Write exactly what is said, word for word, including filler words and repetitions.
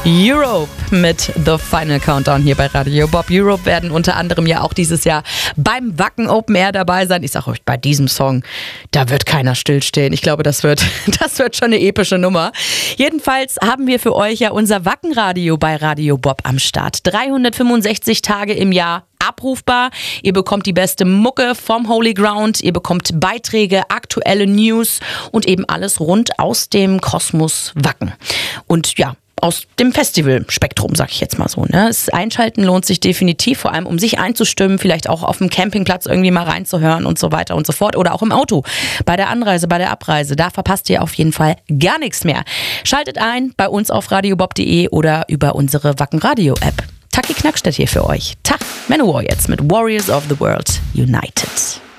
Europe mit The Final Countdown hier bei Radio Bob. Europe werden unter anderem ja auch dieses Jahr beim Wacken Open Air dabei sein. Ich sage euch, bei diesem Song, da wird keiner stillstehen. Ich glaube, das wird, das wird schon eine epische Nummer. Jedenfalls haben wir für euch ja unser Wackenradio bei Radio Bob am Start. dreihundertfünfundsechzig Tage im Jahr abrufbar. Ihr bekommt die beste Mucke vom Holy Ground. Ihr bekommt Beiträge, aktuelle News und eben alles rund aus dem Kosmos Wacken. Und ja, aus dem Festivalspektrum, sag ich jetzt mal so. Ne? Das Einschalten lohnt sich definitiv, vor allem um sich einzustimmen, vielleicht auch auf dem Campingplatz irgendwie mal reinzuhören und so weiter und so fort. Oder auch im Auto, bei der Anreise, bei der Abreise. Da verpasst ihr auf jeden Fall gar nichts mehr. Schaltet ein bei uns auf radiobob punkt de oder über unsere Wacken-Radio-App. Taki Knackstedt hier für euch. Tag, Manowar jetzt mit Warriors of the World United.